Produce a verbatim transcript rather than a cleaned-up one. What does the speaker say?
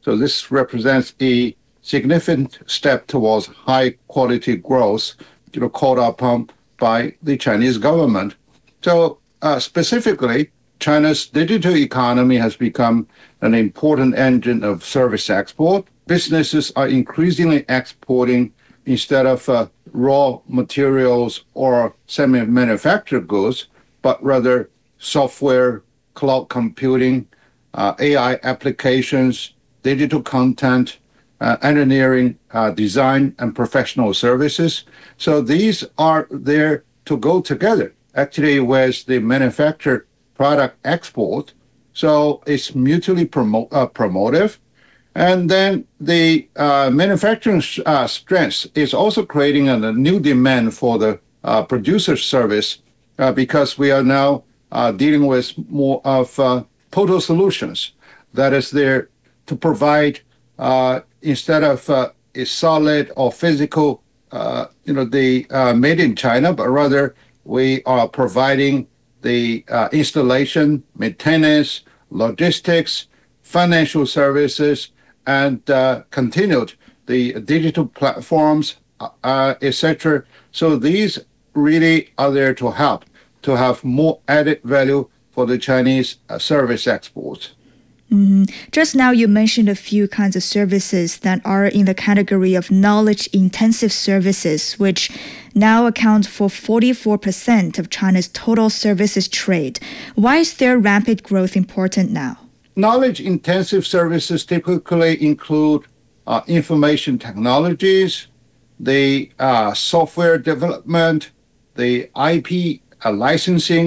So this represents a significant step towards high quality growth, you know, called upon by the Chinese government. So uh, specifically, China's digital economy has become an important engine of service export. Businesses are increasingly exporting instead of uh, raw materials or semi-manufactured goods, but rather software, cloud computing, uh, A I applications, digital content, uh, engineering, uh, design, and professional services. So these are there to go together, actually, with the manufactured product export. So it's mutually promo- uh, promotive. And then the uh, manufacturing uh, strength is also creating a, a new demand for the uh, producer service uh, because we are now uh, dealing with more of uh, total solutions that is there to provide uh, instead of uh, a solid or physical, uh, you know, the uh, made in China, but rather we are providing the uh, installation, maintenance, logistics, financial services, and uh, continued the digital platforms, uh, et cetera. So these really are there to help to have more added value for the Chinese uh, service exports. Mm-hmm. Just now you mentioned a few kinds of services that are in the category of knowledge-intensive services, which now account for forty-four percent of China's total services trade. Why is their rapid growth important now? Knowledge-intensive services typically include uh, information technologies, the uh, software development, the I P uh, licensing,